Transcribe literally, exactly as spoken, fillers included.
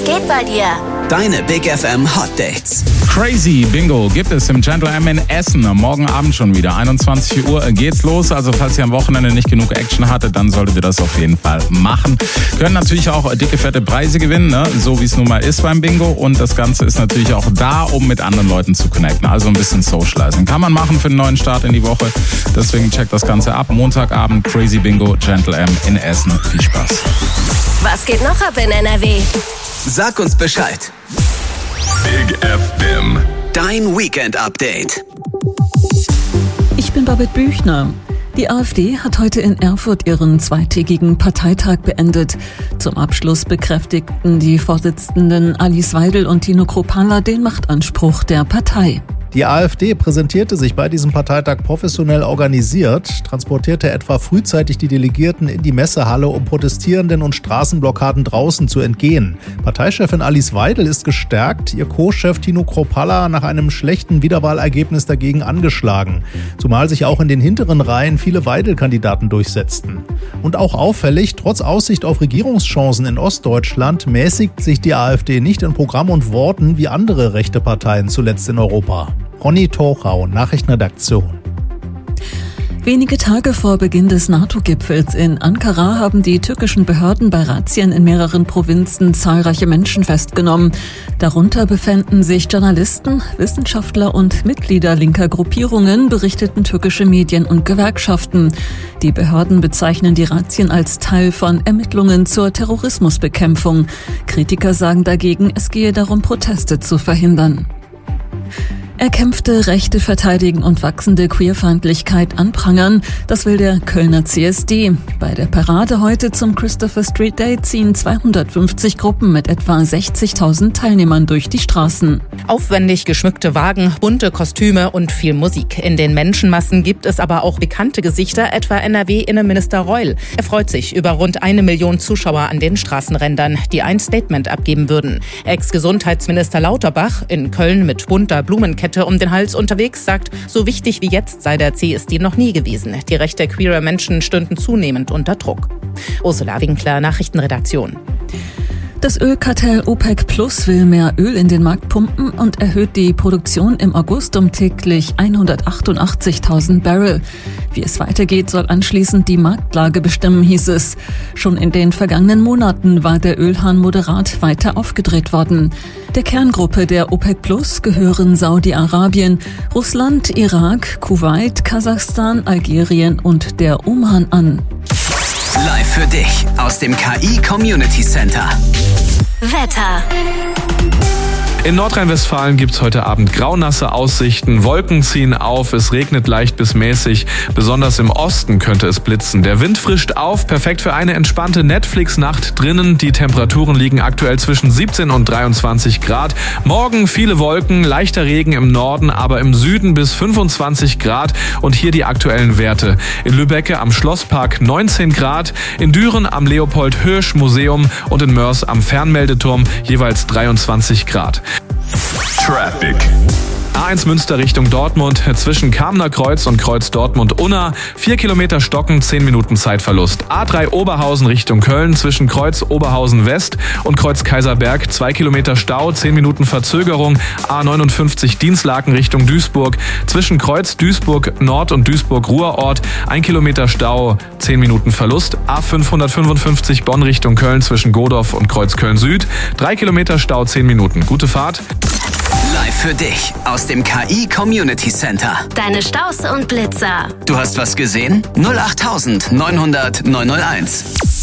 geht bei dir? Deine Big F M Hot Dates. Crazy Bingo gibt es im Gentle M in Essen. Morgen Abend schon wieder. einundzwanzig Uhr geht's los. Also falls ihr am Wochenende nicht genug Action hattet, dann solltet ihr das auf jeden Fall machen. Können natürlich auch dicke, fette Preise gewinnen, ne? So wie es nun mal ist beim Bingo. Und das Ganze ist natürlich auch da, um mit anderen Leuten zu connecten. Also ein bisschen Socializing. Kann man machen für einen neuen Start in die Woche. Deswegen checkt das Ganze ab. Montagabend Crazy Bingo, Gentle M in Essen. Viel Spaß. Was geht noch ab in N R W? Sag uns Bescheid. Big F M. Dein Weekend-Update. Ich bin Babette Büchner. Die AfD hat heute in Erfurt ihren zweitägigen Parteitag beendet. Zum Abschluss bekräftigten die Vorsitzenden Alice Weidel und Tino Kruppalla den Machtanspruch der Partei. Die AfD präsentierte sich bei diesem Parteitag professionell organisiert, transportierte etwa frühzeitig die Delegierten in die Messehalle, um Protestierenden und Straßenblockaden draußen zu entgehen. Parteichefin Alice Weidel ist gestärkt, ihr Co-Chef Tino Kruppalla nach einem schlechten Wiederwahlergebnis dagegen angeschlagen. Zumal sich auch in den hinteren Reihen viele Weidel-Kandidaten durchsetzten. Und auch auffällig, trotz Aussicht auf Regierungschancen in Ostdeutschland mäßigt sich die AfD nicht in Programm und Worten wie andere rechte Parteien zuletzt in Europa. Ronny Tochau, Nachrichtenredaktion. Wenige Tage vor Beginn des NATO-Gipfels in Ankara haben die türkischen Behörden bei Razzien in mehreren Provinzen zahlreiche Menschen festgenommen. Darunter befänden sich Journalisten, Wissenschaftler und Mitglieder linker Gruppierungen, berichteten türkische Medien und Gewerkschaften. Die Behörden bezeichnen die Razzien als Teil von Ermittlungen zur Terrorismusbekämpfung. Kritiker sagen dagegen, es gehe darum, Proteste zu verhindern. Erkämpfte Rechte verteidigen und wachsende Queerfeindlichkeit anprangern, das will der Kölner C S D. Bei der Parade heute zum Christopher Street Day ziehen zweihundertfünfzig Gruppen mit etwa sechzigtausend Teilnehmern durch die Straßen. Aufwendig geschmückte Wagen, bunte Kostüme und viel Musik. In den Menschenmassen gibt es aber auch bekannte Gesichter, etwa N R W-Innenminister Reul. Er freut sich über rund eine Million Zuschauer an den Straßenrändern, die ein Statement abgeben würden. Ex-Gesundheitsminister Lauterbach, in Köln mit bunter Blumenkette um den Hals unterwegs, sagt, so wichtig wie jetzt sei der C S D noch nie gewesen. Die Rechte queerer Menschen stünden zunehmend unter Druck. Ursula Winkler, Nachrichtenredaktion. Das Ölkartell OPEC Plus will mehr Öl in den Markt pumpen und erhöht die Produktion im August um täglich hundertachtundachtzigtausend Barrel. Wie es weitergeht, soll anschließend die Marktlage bestimmen, hieß es. Schon in den vergangenen Monaten war der Ölhahn moderat weiter aufgedreht worden. Der Kerngruppe der OPEC Plus gehören Saudi-Arabien, Russland, Irak, Kuwait, Kasachstan, Algerien und der Oman an. Live für dich aus dem K I Community Center. Wetter. In Nordrhein-Westfalen gibt's heute Abend graunasse Aussichten. Wolken ziehen auf, es regnet leicht bis mäßig. Besonders im Osten könnte es blitzen. Der Wind frischt auf, perfekt für eine entspannte Netflix-Nacht drinnen. Die Temperaturen liegen aktuell zwischen siebzehn und dreiundzwanzig Grad. Morgen viele Wolken, leichter Regen im Norden, aber im Süden bis fünfundzwanzig Grad. Und hier die aktuellen Werte. In Lübbecke am Schlosspark neunzehn Grad, in Düren am Leopold-Hirsch-Museum und in Mörs am Fernmeldeturm jeweils dreiundzwanzig Grad. Traffic. A eins Münster Richtung Dortmund, zwischen Kamener Kreuz und Kreuz Dortmund-Unna, vier Kilometer Stocken, zehn Minuten Zeitverlust. A drei Oberhausen Richtung Köln, zwischen Kreuz Oberhausen West und Kreuz Kaiserberg, zwei Kilometer Stau, zehn Minuten Verzögerung. A neunundfünfzig Dienstlaken Richtung Duisburg, zwischen Kreuz Duisburg Nord und Duisburg Ruhrort, ein Kilometer Stau, zehn Minuten Verlust. A fünfhundertfünfundfünfzig Bonn Richtung Köln, zwischen Godorf und Kreuz Köln Süd, drei Kilometer Stau, zehn Minuten. Gute Fahrt. Live für dich aus dem K I Community Center. Deine Staus und Blitzer. Du hast was gesehen? null acht neunhundert neunhunderteins.